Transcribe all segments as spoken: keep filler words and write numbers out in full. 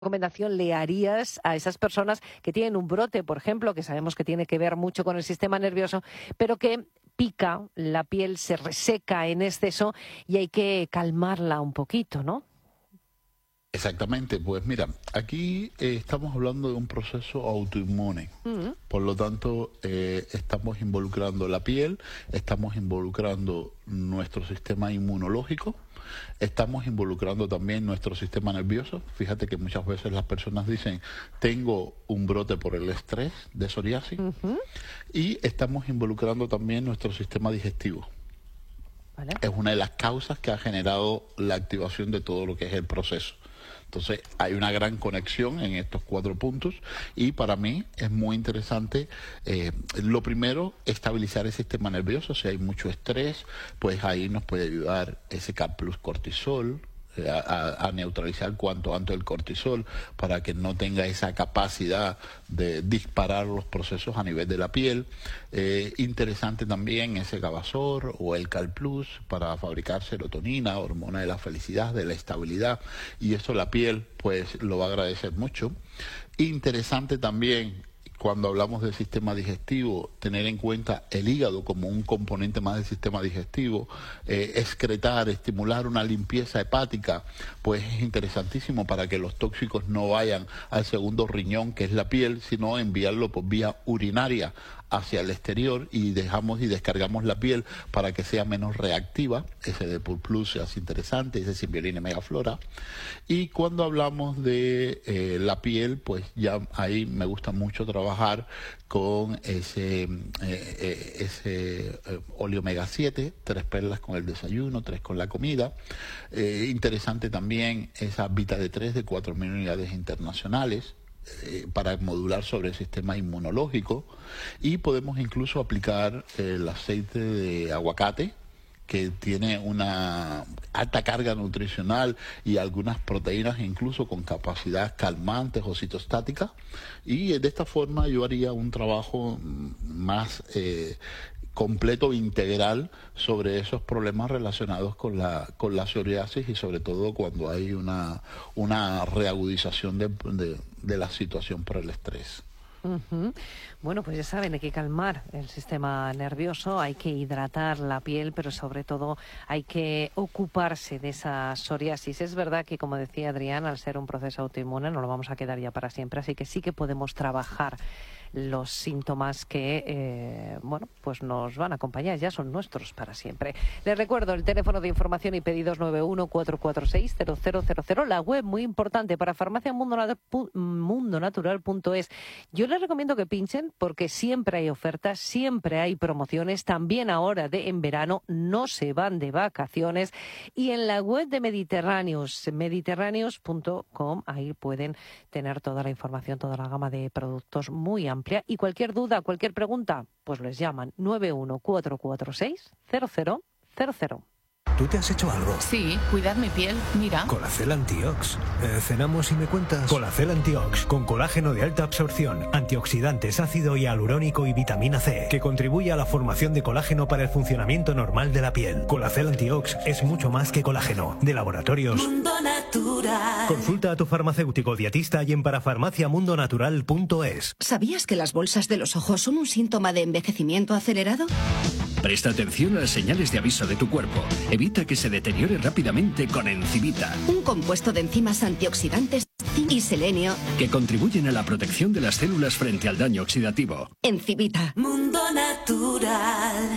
recomendación le harías a esas personas que tienen un brote, por ejemplo, que sabemos que tiene que ver mucho con el sistema nervioso, pero que pica, la piel se reseca en exceso y hay que calmarla un poquito, ¿no? Exactamente, pues mira, aquí eh, estamos hablando de un proceso autoinmune, uh-huh. Por lo tanto eh, estamos involucrando la piel, estamos involucrando nuestro sistema inmunológico, estamos involucrando también nuestro sistema nervioso. Fíjate que muchas veces las personas dicen, tengo un brote por el estrés de psoriasis, uh-huh. Y estamos involucrando también nuestro sistema digestivo. ¿Vale? Es una de las causas que ha generado la activación de todo lo que es el proceso. Entonces hay una gran conexión en estos cuatro puntos y para mí es muy interesante, eh, lo primero, estabilizar el sistema nervioso. Si hay mucho estrés, pues ahí nos puede ayudar ese C A P plus cortisol, eh, a, a neutralizar cuanto antes el cortisol para que no tenga esa capacidad de disparar los procesos a nivel de la piel. Eh, interesante también ese Gabasor o el C A L plus para fabricar serotonina, hormona de la felicidad, de la estabilidad, y eso la piel pues lo va a agradecer mucho. Interesante también, cuando hablamos del sistema digestivo, tener en cuenta el hígado como un componente más del sistema digestivo, eh, excretar, estimular una limpieza hepática, pues es interesantísimo para que los tóxicos no vayan al segundo riñón, que es la piel, sino enviarlo por vía urinaria hacia el exterior y dejamos y descargamos la piel para que sea menos reactiva. Ese de Pur Plus es interesante, ese Symbiolina Megaflora. Y cuando hablamos de eh, la piel, pues ya ahí me gusta mucho trabajar con ese, eh, eh, ese eh, óleo omega siete, tres perlas con el desayuno, tres con la comida. Eh, interesante también esa Vita D tres de cuatro mil unidades internacionales, Eh, para modular sobre el sistema inmunológico, y podemos incluso aplicar eh, el aceite de aguacate, que tiene una alta carga nutricional y algunas proteínas incluso con capacidad calmantes o citostática, y de esta forma yo haría un trabajo más eh, completo, integral, sobre esos problemas relacionados con la con la psoriasis, y sobre todo cuando hay una una reagudización de, de, de la situación por el estrés. Uh-huh. Bueno, pues ya saben, hay que calmar el sistema nervioso, hay que hidratar la piel, pero sobre todo hay que ocuparse de esa psoriasis. Es verdad que, como decía Adrián, al ser un proceso autoinmune no lo vamos a quedar ya para siempre, así que sí que podemos trabajar los síntomas que, eh, bueno, pues nos van a acompañar, ya son nuestros para siempre. Les recuerdo el teléfono de información y pedidos nueve uno cuatro cuatro seis cero cero cero cero, la web muy importante para farmacia mundo natural punto es. Yo les recomiendo que pinchen porque siempre hay ofertas, siempre hay promociones, también ahora de en verano, no se van de vacaciones, y en la web de Mediterráneos, mediterráneos punto com, ahí pueden tener toda la información, toda la gama de productos muy amplia. Y cualquier duda, cualquier pregunta, pues les llaman nueve uno cuatro cuatro seis cero cero cero cero. ¿Tú te has hecho algo? Sí, cuidar mi piel, mira. Colacel Antiox. Eh, cenamos y me cuentas. Colacel Antiox, con colágeno de alta absorción, antioxidantes, ácido hialurónico y vitamina C, que contribuye a la formación de colágeno para el funcionamiento normal de la piel. Colacel Antiox es mucho más que colágeno. De Laboratorios Mundo Natural. Consulta a tu farmacéutico dietista y en parafarmacia mundo natural punto es. ¿Sabías que las bolsas de los ojos son un síntoma de envejecimiento acelerado? Presta atención a las señales de aviso de tu cuerpo. Evita que se deteriore rápidamente con Encivita, un compuesto de enzimas antioxidantes y selenio que contribuyen a la protección de las células frente al daño oxidativo. Encivita. Mundo Natural.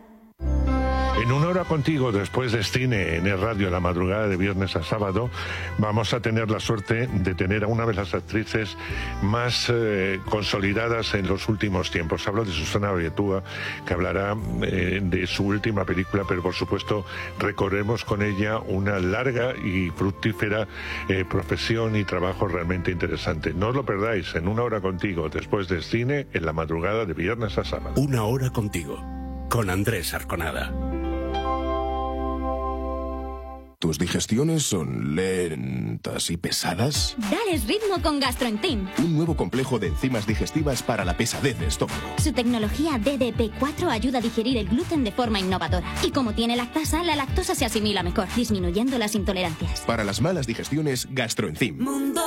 En una hora contigo, después de cine en el radio, la madrugada de viernes a sábado, vamos a tener la suerte de tener a una de las actrices más eh, consolidadas en los últimos tiempos. Hablo de Susana Abaitua, que hablará eh, de su última película, pero por supuesto recorremos con ella una larga y fructífera eh, profesión y trabajo realmente interesante. No os lo perdáis, en una hora contigo, después del cine, en la madrugada de viernes a sábado. Una hora contigo, con Andrés Arconada. ¿Tus digestiones son lentas y pesadas? Dales ritmo con GastroEntim. Un nuevo complejo de enzimas digestivas para la pesadez de estómago. Su tecnología D D P cuatro ayuda a digerir el gluten de forma innovadora. Y como tiene lactasa, la lactosa se asimila mejor, disminuyendo las intolerancias. Para las malas digestiones, GastroEntim. Mundo